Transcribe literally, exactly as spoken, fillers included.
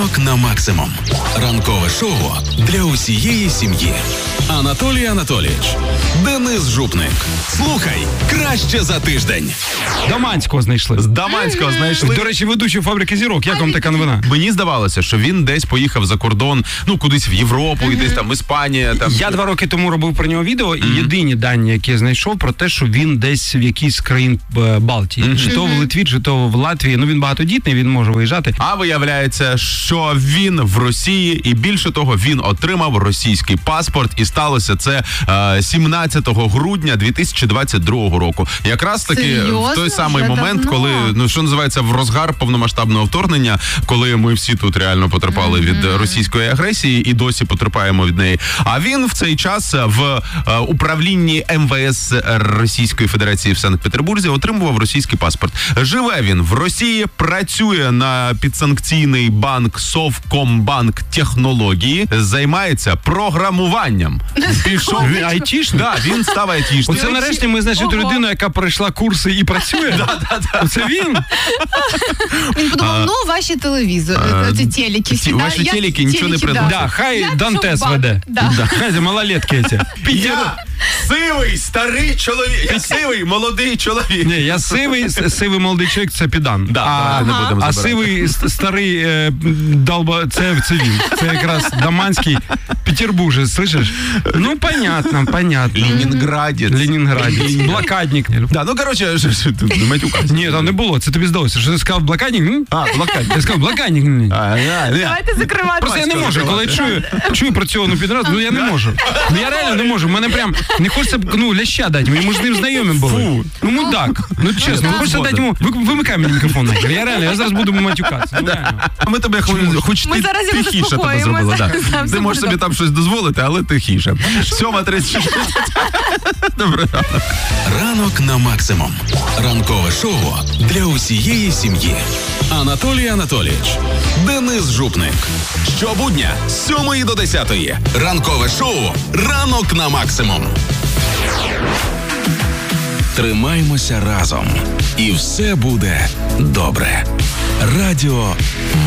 Ранок на максимум. Ранкове шоу для усієї сім'ї. Анатолій Анатолійович, Денис Жупник. Слухай краще за тиждень. Даманського знайшли. З Даманського знайшли. До речі, ведучий «Фабрики зірок». Як вам така новина? Мені здавалося, що він десь поїхав за кордон, ну, кудись в Європу, mm-hmm. і десь там Іспанія. Там. Я два роки тому робив про нього відео, і mm-hmm. єдині дані, які я знайшов, про те, що він десь в якійсь з країн Балтії. Mm-hmm. Чи то в Литві, чи то в Латвії. Ну, він багатодітний, він може виїжджати. А виявляється, що він в Росії, і більше того, він отримав російський паспорт, і сталося це е, сімнадцятого грудня дві тисячі двадцять другого року. Якраз таки Серйозно? в той самий Вже момент, давно? коли, ну, що називається, в розгар повномасштабного вторгнення, коли ми всі тут реально потерпали mm-hmm. від російської агресії і досі потерпаємо від неї. А він в цей час в е, управлінні ем ве ес Російської Федерації в Санкт-Петербурзі отримував російський паспорт. Живе він в Росії, працює на підсанкційний банк Совкомбанк Технології, займається програмуванням. Пішов Він айтішник? Да, він став айтішником. Оце нарешті ми знайшли ту людину, яка пройшла курси і працює. Оце він. Він подумав, ну, ваші телевізори, ці телеки. всі, да? Ваші Я телеки нічого не телеки, придумали. Да, хай Я Дантес Совбанк, веде. да. Хай малолетки ці. Я сивий, старий чоловік. Я сивий, молодий чоловік. Ні, я сивий, с- сивий молодий чоловік, це підан. Да, а, давай не будемо а забирати. сивий с- старий е, долба, це, це він. Це якраз Даманський петербуржець, слышиш? Ну, понятно, понятно. Ленінградець. Ленінградець. Блокадник. Да, ну, короче, не матюка. Ні, там не було, це тобі здалося. Що ти сказав блокадник? М? А, блокадник. Я сказав блокадник. М. А, да, да. Давайте закривати. Просто я не можу, коли я чую, чую про цього ну, підразу, ну я не можу. Ну я реально не можу. Мене прям не хочеться ну, ляща дати. Ми ж з ним знайомі були. Фу. Ну мудак. Ну чесно, хочеться дати йому. Ви- Вимикай мені мікрофон нахер. Я реально, я зараз буду матюкатися. Ну, реально. Ми тебе хоч, хоч Ми ти зараз його тихіше тебе заспокоїмо, зробили. Да. зараз там Ти все можеш буде собі там щось дозволити, але тихіше. Сьома тридцять шість. Добре. Ранок на максимум. Ранкове шоу для усієї сім'ї. Анатолій Анатолійович, Денис Жупник. Щобудня з сьомої до десятої. Ранкове шоу «Ранок на максимум». Тримаймося разом. І все буде добре. Радіо